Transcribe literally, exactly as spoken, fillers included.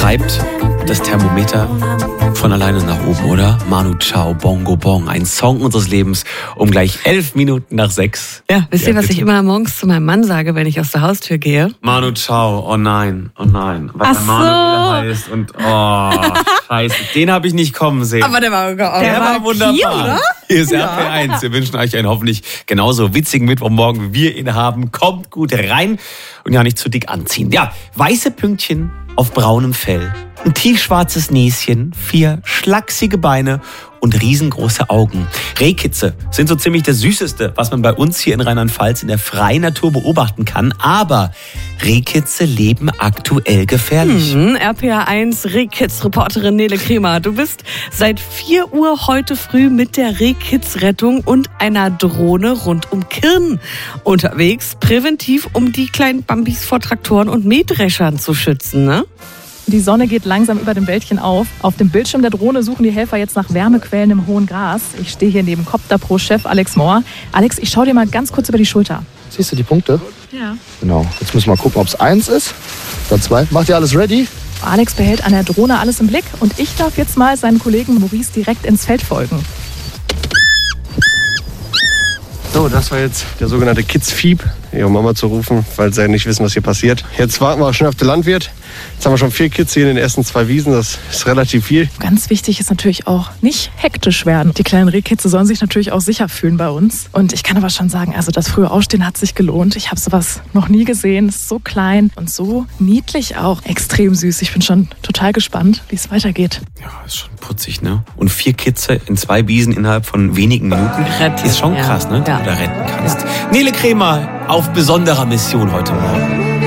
treibt das Thermometer von alleine nach oben, oder? Manu Chao, Bongo Bong, ein Song unseres Lebens um gleich elf Minuten nach sechs. Ja, wisst ihr, ja, was bitte. ich immer morgens zu meinem Mann sage, wenn ich aus der Haustür gehe? Manu Chao, oh nein, oh nein. Weil Ach der so. Manuel heißt und oh, scheiße, den habe ich nicht kommen sehen. Aber der war, der Der war wunderbar. Hier, oder? Hier ist R P eins. Wir wünschen euch einen hoffentlich genauso witzigen Mittwochmorgen, wie wir ihn haben. Kommt gut rein und ja nicht zu dick anziehen. Ja, weiße Pünktchen auf braunem Fell, ein tiefschwarzes Näschen, vier schlachsige Beine und riesengroße Augen. Rehkitze sind so ziemlich das Süßeste, was man bei uns hier in Rheinland-Pfalz in der freien Natur beobachten kann. Aber Rehkitze leben aktuell gefährlich. Mhm, R P A eins Rehkitz-Reporterin Nele Kremer. Du bist seit vier Uhr heute früh mit der Rehkitz-Rettung und einer Drohne rund um Kirn unterwegs, präventiv, um die kleinen Bambis vor Traktoren und Mähdreschern zu schützen, ne? Die Sonne geht langsam über dem Wäldchen auf. Auf dem Bildschirm der Drohne suchen die Helfer jetzt nach Wärmequellen im hohen Gras. Ich stehe hier neben Copter-Pro-Chef Alex Mohr. Alex, ich schaue dir mal ganz kurz über die Schulter. Siehst du die Punkte? Ja. Genau. Jetzt müssen wir mal gucken, ob es eins ist oder zwei. Macht ihr alles ready? Alex behält an der Drohne alles im Blick und ich darf jetzt mal seinen Kollegen Maurice direkt ins Feld folgen. So, das war jetzt der sogenannte Kids-Fieb, ihre Mama zu rufen, weil sie ja nicht wissen, was hier passiert. Jetzt warten wir schnell auf den Landwirt. Jetzt haben wir schon vier Kids hier in den ersten zwei Wiesen, das ist relativ viel. Ganz wichtig ist natürlich auch, nicht hektisch werden. Die kleinen Rehkitze sollen sich natürlich auch sicher fühlen bei uns. Und ich kann aber schon sagen, also das frühe Aufstehen hat sich gelohnt. Ich habe sowas noch nie gesehen. Es ist so klein und so niedlich auch. Extrem süß. Ich bin schon total gespannt, wie es weitergeht. Ja, ist schon putzig, ne? Und vier Kitze in zwei Wiesen innerhalb von wenigen Minuten. Retten, Ist schon ja. krass, ne? Ja. Du da retten kannst. Nele Kremer auf besonderer Mission heute Morgen.